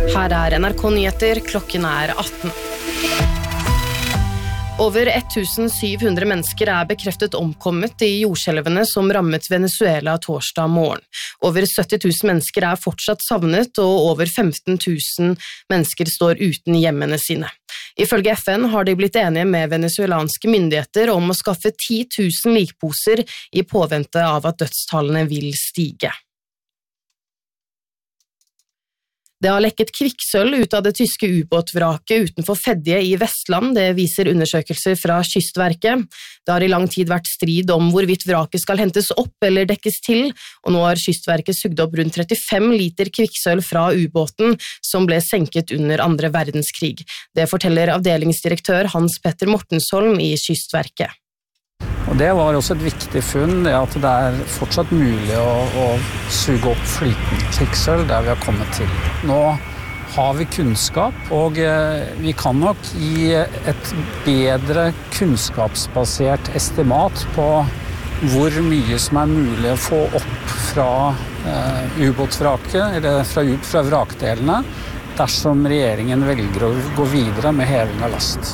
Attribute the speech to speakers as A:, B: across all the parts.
A: Her NRK Nyheter, klokken 18. Over 1700 mennesker bekreftet omkommet i jordskjelvene som rammet Venezuela torsdag morgen. Over 70 000 mennesker fortsatt savnet, og over 15 000 mennesker står uten hjemmene sine. Ifølge FN har de blitt enige med venezuelanske myndigheter om å skaffe 10 000 likposer i påvente av at dødstallene vil stige. Det har lekket kvikksølv ut av det tyske ubåtvraket utenfor Fedje i Vestland, det viser undersøkelser fra Kystverket. Det har i lang tid vært strid om hvorvidt vraket skal hentes opp eller dekkes til, og nå har Kystverket sugd opp rundt 35 liter kvikksølv fra ubåten som ble senket under andre verdenskrig. Det forteller avdelingsdirektør Hans Petter Mortensholm i Kystverket.
B: Og det var også et viktig funn, det at det fortsatt mulig å suge opp flytende kvikksølv der vi har kommet til. Nå har vi kunnskap, og vi kan nok gi et bedre kunnskapsbasert estimat på hvor mye som mulig å få opp fra ubåtvraket, eller fra vrakdelene, dersom regjeringen velger å gå videre med heving av last.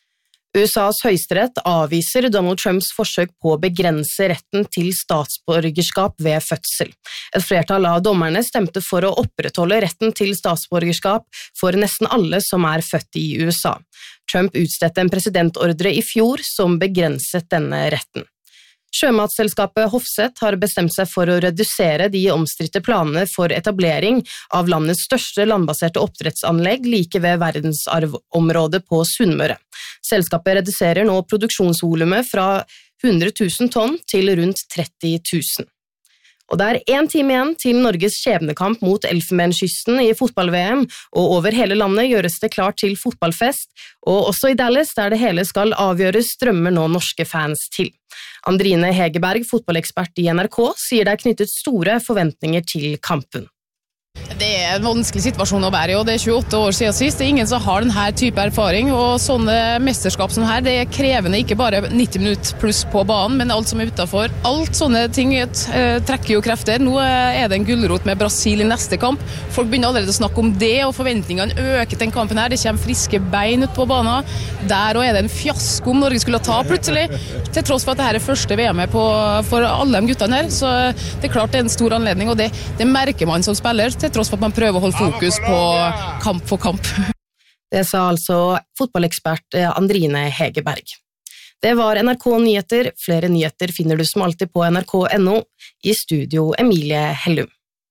A: USAs høyesterett avviser Donald Trumps forsøk på å begrense retten til statsborgerskap ved fødsel. Et flertall av dommerne stemte for å opprettholde retten til statsborgerskap for nesten alle som født i USA. Trump utstedte en presidentordre i fjor som begrenset denne retten. Sjømatselskapet Hofseth har bestemt seg for å redusere de omstridte planene for etablering av landets største landbaserte oppdrettsanlegg like ved verdensarvområdet på Sunnmøre. Selskapet reduserer nå produksjonsvolumet fra 100 000 tonn til rundt 30 000. Og det 1 time igjen til Norges skjebnekamp mot Elfenbenskysten i fotball-VM, og over hele landet gjøres det klart til fotballfest, og også i Dallas, der det hele skal avgjøres, strømmer nå norske fans til. Andrine Hegerberg, fotballekspert i NRK, sier det knyttet store forventninger til kampen.
C: Det en vanskelig situasjon å være i, og det 28 år siden sist. Det ingen som har denne type erfaring, og sånne mesterskap som her, det krevende ikke bare 90 minutter pluss på banen, men alt som utenfor. Alt sånne ting trekker jo krefter. Nå det en gullrot med Brasil i neste kamp. Folk begynner allerede å snakke om det, og forventningene øker til den kampen her. Det kommer friske bein ut på banen. Der og det en fiasko om Norge skulle ta plutselig, til tross for at dette første VM-et for alle de guttene her. Så det klart det en stor anledning, og det merker man som spiller, til tross for at man prøver å holde fokus på kamp for kamp.
A: Det sa altså fotballekspert Andrine Hegerberg. Det var NRK Nyheter. Flere nyheter finner du som alltid på nrk.no. I studio Emilie Hellum.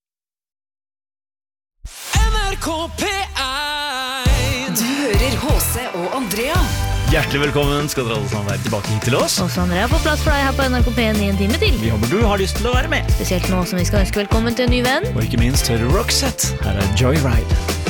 D: NRK P1.
E: Du hører H.C. og Andrea.
D: Hjertelig velkommen skal dere alle sammen være tilbake hit til oss.
F: Og så Andrea på plass for deg her på NRK P1 i en time til.
D: Vi håper du har lyst til å være med.
F: Spesielt nå som vi skal ønske velkommen til en ny venn.
D: Og ikke minst høre Roxette. Her Joyride.